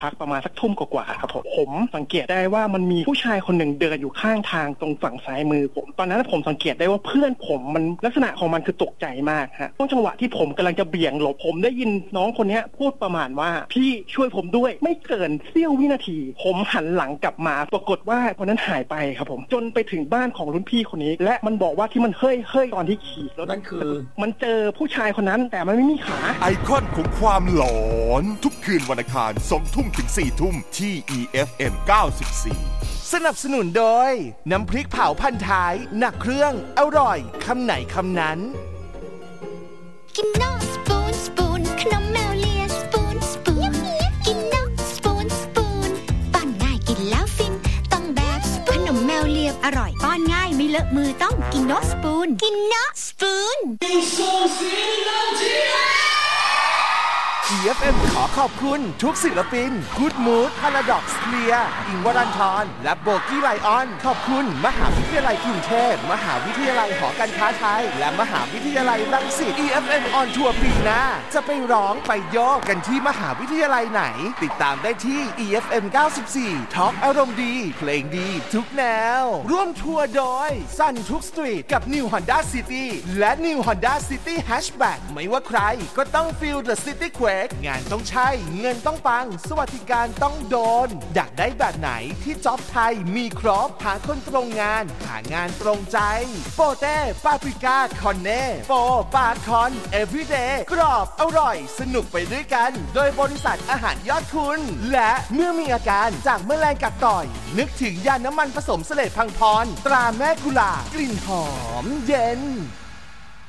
พักประมาณสักทุ่มกว่าๆครับผมสังเกตได้ว่ามันมีผู้ชายคนหนึ่งเดินอยู่ข้างทางตรงฝั่งซ้ายมือผมตอนนั้นผมสังเกตได้ว่าเพื่อนผมมันลักษณะของมันคือตกใจมากฮะช่วงจังหวะที่ผมกำลังจะเบี่ยงหลบผมได้ยินน้องคนนี้พูดประมาณว่าพี่ช่วยผมด้วยไม่เกินเสี้ยววินาทีผมหันหลังกลับมาปรากฏว่าคนนั้นหายไปครับผมจนไปถึงบ้านของรุ่นพี่คนนี้และมันบอกว่าที่มันเฮ้ยตอนที่ขี่รถนั่นคือมันเจอผู้ชายคนนั้นแต่มันไม่มีขาไอคอนของความหลอนทุกคืนวันอังคาร 20:00 ถึง 4:00 ที่ EFM 94 สนับสนุนโดยน้ำพริกเผาพันท้ายหนักเครื่องอร่อยคำไหนคำนั้นกินนอสปูนสปูนขนมแมวเลียสปูนสปูนกินนอสปูนสปูนป้อนง่ายกินแล้วฟินต้องแบบขนมแมวเลียอร่อยป้อนง่ายไม่เลอะมือต้องกินนอสปูนกินนอสปูน EFM ขอขอบคุณทุกศิลปิน Good Mood Paradox Clear อิงค์วรันธรและโบกี้ไลออนขอบคุณมหาวิทยาลัยกรุงเทพมหาวิทยาลัยหอการค้าไทยและมหาวิทยาลัยรังสิต EFM on Tour ปีหน้าจะไปร้องไปโยกกันที่มหาวิทยาลัยไหนติดตามได้ที่ EFM 94 Talk อารมณ์ดีเพลงดีทุกแนวร่วมทัวร์โดย Sun ทุกสตรีทกับ New Honda City และ New Honda City Hatchback ไม่ว่าใครก็ต้อง Feel the City Quakeงานต้องใช่เงินต้องปังสวัสดิการต้องโดนอยากได้แบบไหนที่จ็อบไทยมีครบหาคนตรงงานหางานตรงใจโปเต้ปาปริก้าคอนเน่โปปาคอนเอฟวีเดย์กรอบอร่อยสนุกไปด้วยกันโดยบริษัทอาหารยอดคุณและเมื่อมีอาการจากแมลงกัดต่อยนึกถึงยาน้ำมันผสมเสลดพังพรตราแม่กุหลาบกลิ่นหอมเย็น